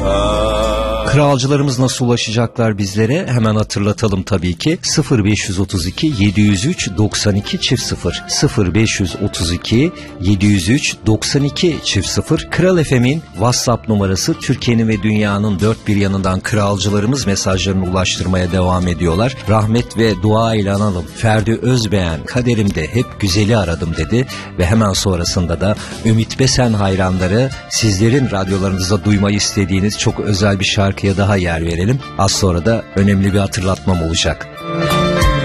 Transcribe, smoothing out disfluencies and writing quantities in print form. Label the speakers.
Speaker 1: Kralcılarımız nasıl ulaşacaklar bizlere? Hemen hatırlatalım tabii ki. 0532 703 92 0 0532 703 92 0. Kral FM'in WhatsApp numarası. Türkiye'nin ve dünyanın dört bir yanından kralcılarımız mesajlarını ulaştırmaya devam ediyorlar. Rahmet ve dua ile analım. Ferdi Özbeğen kaderimde hep güzeli aradım dedi ve hemen sonrasında da Ümit Besen hayranları, sizlerin radyolarınızda duymayı istediğiniz çok özel bir şarkıya daha yer verelim. Az sonra da önemli bir hatırlatmam olacak.